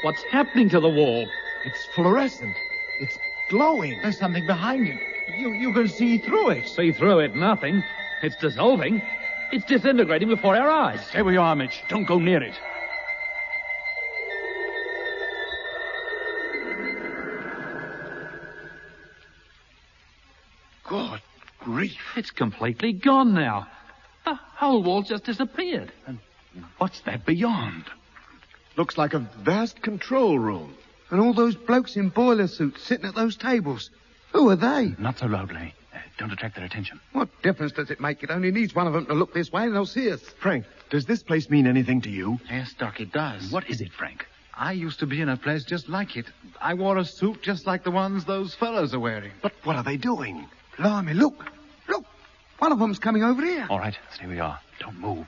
What's happening to the wall? It's fluorescent. It's glowing. There's something behind it. You can see through it. See through it, nothing. It's dissolving. It's disintegrating before our eyes. Stay where you are, Mitch. Don't go near it. Good grief. It's completely gone now. The whole wall just disappeared. And what's that beyond? Looks like a vast control room. And all those blokes in boiler suits sitting at those tables. Who are they? Not so loudly. Don't attract their attention. What difference does it make? It only needs one of them to look this way and they'll see us. Frank, does this place mean anything to you? Yes, Doc, it does. What is it, Frank? I used to be in a place just like it. I wore a suit just like the ones those fellows are wearing. But what are they doing? Blimey, look. Look. One of them's coming over here. All right, stay where you are. Don't move.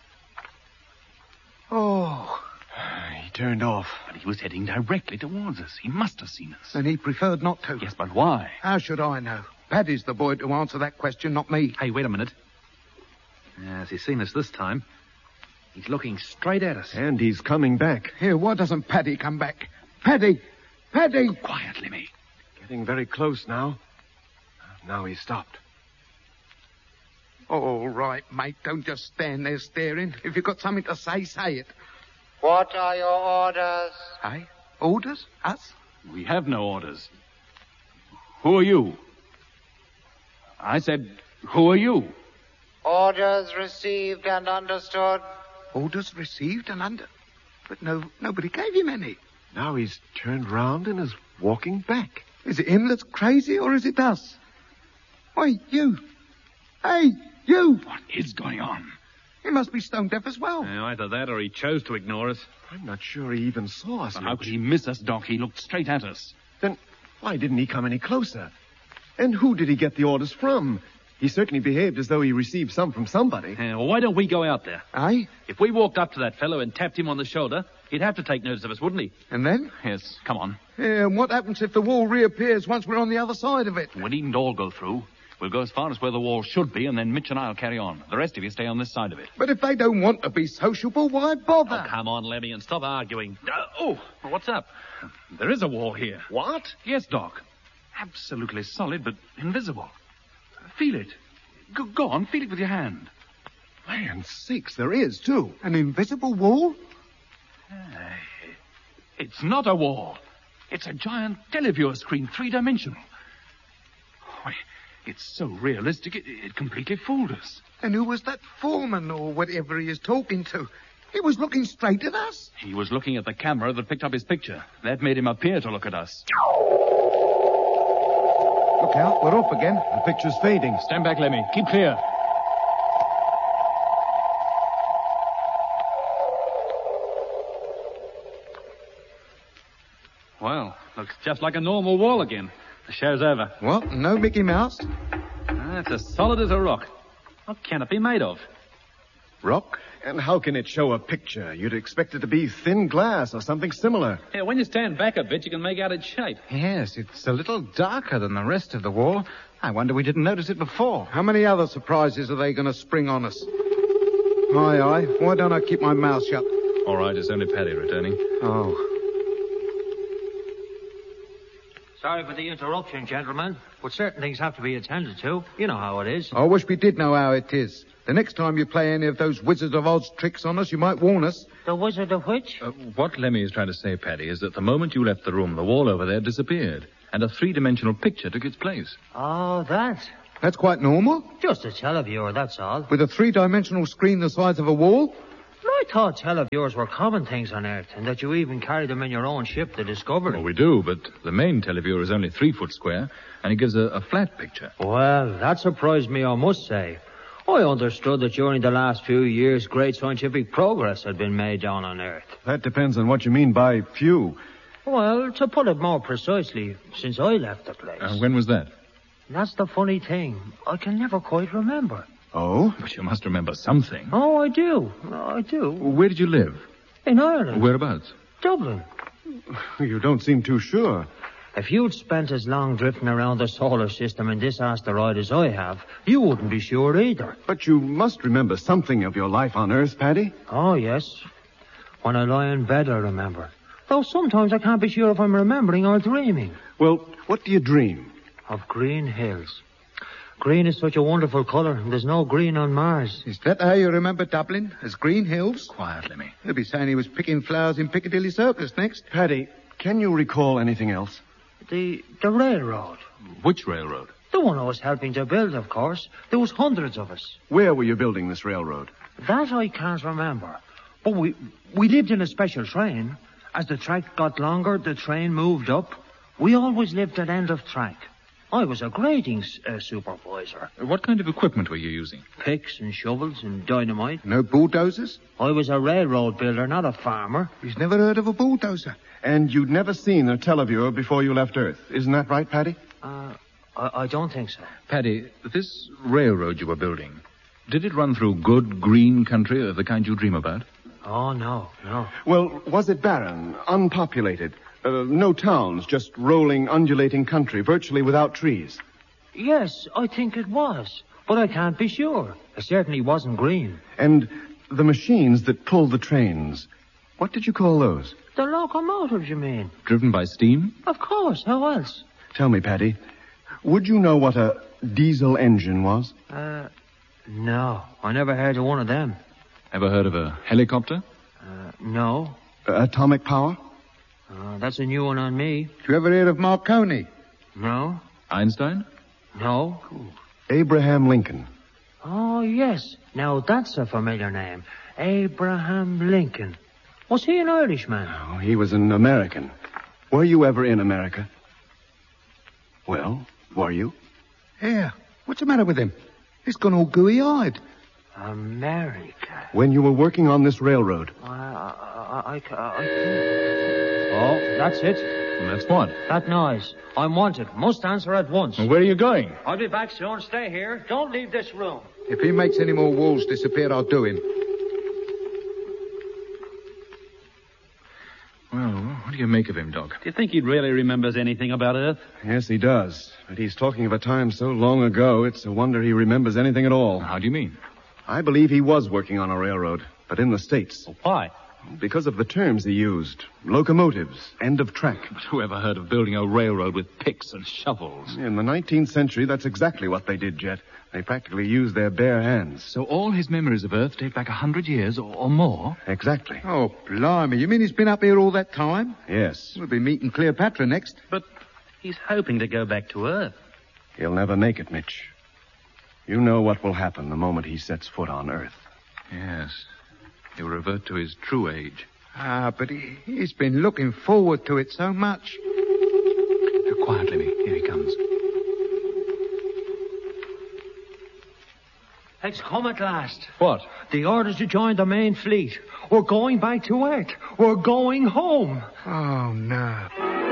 Oh. He turned off. But he was heading directly towards us. He must have seen us. And he preferred not to. Yes, but why? How should I know? Paddy's the boy to answer that question, not me. Hey, wait a minute. Has he seen us this time? He's looking straight at us. And he's coming back. Here, why doesn't Paddy come back? Paddy! Paddy! Quietly, mate. Getting very close now. Now he's stopped. All right, mate. Don't just stand there staring. If you've got something to say, say it. What are your orders? Hey? Orders? Us? We have no orders. Who are you? I said, who are you? Orders received and understood. Orders received and under... But nobody gave him any. Now he's turned round and is walking back. Is it him that's crazy or is it us? Wait, you. Hey, you. What is going on? He must be stone deaf as well. Either that or he chose to ignore us. I'm not sure he even saw us. How could he miss us, Doc? He looked straight at us. Then why didn't he come any closer? And who did he get the orders from? He certainly behaved as though he received some from somebody. Well, why don't we go out there? Eh? If we walked up to that fellow and tapped him on the shoulder, he'd have to take notice of us, wouldn't he? And then? Yes, come on. Yeah, and what happens if the wall reappears once we're on the other side of it? We needn't all go through. We'll go as far as where the wall should be, and then Mitch and I'll carry on. The rest of you stay on this side of it. But if they don't want to be sociable, why bother? Oh, come on, Lemmy, and stop arguing. What's up? There is a wall here. What? Yes, Doc. Absolutely solid, but invisible. Feel it. Go on, feel it with your hand. Land sakes, there is, too. An invisible wall? It's not a wall. It's a giant televiewer screen, three-dimensional. Why, it's so realistic, it completely fooled us. And who was that foreman or whatever he is talking to? He was looking straight at us. He was looking at the camera that picked up his picture. That made him appear to look at us. Look out, we're off again. The picture's fading. Stand back, Lemmy. Keep clear. Well, looks just like a normal wall again. The show's over. What? No Mickey Mouse? It's as solid as a rock. What can it be made of? Rock? And how can it show a picture? You'd expect it to be thin glass or something similar. Yeah, when you stand back a bit, you can make out its shape. Yes, it's a little darker than the rest of the wall. I wonder we didn't notice it before. How many other surprises are they going to spring on us? Aye. Why don't I keep my mouth shut? All right, it's only Paddy returning. Oh. Sorry for the interruption, gentlemen, but certain things have to be attended to. You know how it is. I wish we did know how it is. The next time you play any of those Wizard of Oz tricks on us, you might warn us. The Wizard of which? What Lemmy is trying to say, Paddy, is that the moment you left the room, the wall over there disappeared, and a three-dimensional picture took its place. Oh, that. That's quite normal. Just a televiewer, that's all. With a three-dimensional screen the size of a wall? I thought televiewers were common things on Earth, and that you even carry them in your own ship, the Discovery. Well, we do, but the main televiewer is only 3 foot square, and it gives a flat picture. Well, that surprised me, I must say. I understood that during the last few years, great scientific progress had been made down on Earth. That depends on what you mean by few. Well, to put it more precisely, since I left the place. When was that? That's the funny thing. I can never quite remember. Oh? But you must remember something. Oh, I do. Where did you live? In Ireland. Whereabouts? Dublin. You don't seem too sure. If you'd spent as long drifting around the solar system in this asteroid as I have, you wouldn't be sure either. But you must remember something of your life on Earth, Paddy. Oh, yes. When I lie in bed, I remember. Though sometimes I can't be sure if I'm remembering or dreaming. Well, what do you dream? Of green hills. Green is such a wonderful colour. There's no green on Mars. Is that how you remember Dublin? As Green Hills? Quiet, Lemmy. He'll be saying he was picking flowers in Piccadilly Circus next. Paddy, can you recall anything else? The railroad. Which railroad? The one I was helping to build, of course. There was hundreds of us. Where were you building this railroad? That I can't remember. But we lived in a special train. As the track got longer, the train moved up. We always lived at end of track. I was a grading supervisor. What kind of equipment were you using? Picks and shovels and dynamite. No bulldozers? I was a railroad builder, not a farmer. He's never heard of a bulldozer. And you'd never seen a televiewer before you left Earth. Isn't that right, Paddy? I don't think so. Paddy, this railroad you were building, did it run through good, green country of the kind you dream about? Oh, no. Well, was it barren, unpopulated? No towns, just rolling, undulating country, virtually without trees. Yes, I think it was. But I can't be sure. It certainly wasn't green. And the machines that pulled the trains, what did you call those? The locomotives, you mean? Driven by steam? Of course, how else? Tell me, Paddy, would you know what a diesel engine was? No. I never heard of one of them. Ever heard of a helicopter? No. Atomic power? That's a new one on me. Did you ever hear of Marconi? No. Einstein? No. Abraham Lincoln. Oh, yes. Now, that's a familiar name. Abraham Lincoln. Was he an Irishman? Oh, he was an American. Were you ever in America? Well, were you? Yeah. What's the matter with him? He's gone all gooey-eyed. America. When you were working on this railroad. I Oh, that's it. That's what? That noise. I'm wanted. Must answer at once. Well, where are you going? I'll be back soon. Stay here. Don't leave this room. If he makes any more walls disappear, I'll do him. Well, what do you make of him, Doc? Do you think he really remembers anything about Earth? Yes, he does. But he's talking of a time so long ago, it's a wonder he remembers anything at all. How do you mean? I believe he was working on a railroad, but in the States. Why? Because of the terms he used. Locomotives, end of track. But who ever heard of building a railroad with picks and shovels? In the 19th century, that's exactly what they did, Jet. They practically used their bare hands. So all his memories of Earth date back 100 years or more? Exactly. Oh, blimey. You mean he's been up here all that time? Yes. We'll be meeting Cleopatra next. But he's hoping to go back to Earth. He'll never make it, Mitch. You know what will happen the moment he sets foot on Earth. Yes. He'll revert to his true age. But he's been looking forward to it so much. Quiet, Lemmy. Here he comes. It's come at last. What? The orders to join the main fleet. We're going back to Earth. We're going home. Oh, no.